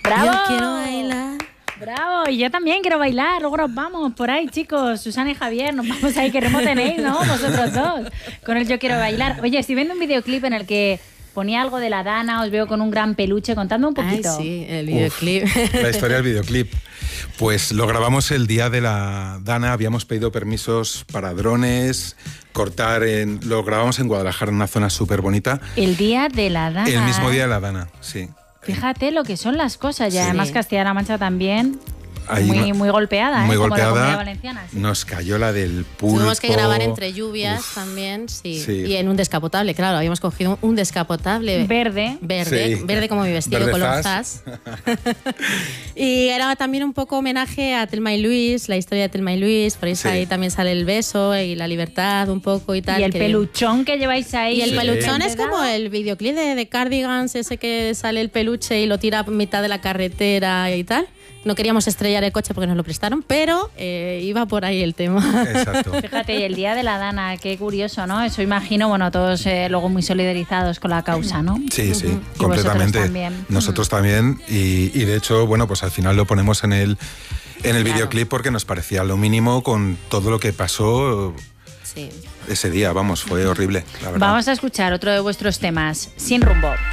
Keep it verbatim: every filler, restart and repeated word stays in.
¡Bravo! Yo quiero bailar. Bravo, y yo también quiero bailar. Luego nos vamos por ahí, chicos. Susana y Javier, nos vamos ahí. ¿Qué ritmo tenéis, no? Vosotros dos. Con el Yo quiero bailar. Oye, estoy viendo un videoclip en el que ponía algo de la Dana. Os veo con un gran peluche. Contadme un poquito. Ay, sí, el videoclip. Uf, la historia del videoclip. Pues lo grabamos el día de la Dana. Habíamos pedido permisos para drones, cortar. En, lo grabamos en Guadalajara, en una zona súper bonita. El día de la Dana. El mismo día de la Dana, sí. Fíjate lo que son las cosas. Y Sí. además Castilla-La Mancha también. Ahí Muy, no- muy golpeada, Muy ¿eh? Como la golpeada. Comunidad Valenciana, sí. Nos cayó la del pulpo. Tuvimos que grabar entre lluvias Uf. también, sí. Sí. Y en un descapotable, claro, habíamos cogido un descapotable Verde. verde, Sí. verde como mi vestido, Verde color zas. zas. Y era también un poco homenaje a Thelma y Luis, la historia de Thelma y Luis, por eso Sí. ahí también sale el beso y la libertad un poco y tal. Y el que- peluchón que lleváis ahí. Y el Sí. peluchón es ¿verdad? como el videoclip de, de Cardigans, ese que sale el peluche y lo tira a mitad de la carretera y tal. No queríamos estrellar el coche porque nos lo prestaron, pero eh, iba por ahí el tema. Exacto. Fíjate, y el día de la Dana, qué curioso, ¿no? Eso imagino, bueno, todos eh, luego muy solidarizados con la causa, ¿no? Sí, sí, Y completamente. vosotros también. Nosotros también. Y, y de hecho, bueno, pues al final lo ponemos en el, en el Claro. videoclip porque nos parecía lo mínimo con todo lo que pasó Sí. ese día. Vamos, fue horrible, la verdad. Vamos a escuchar otro de vuestros temas, Sin Rumbo.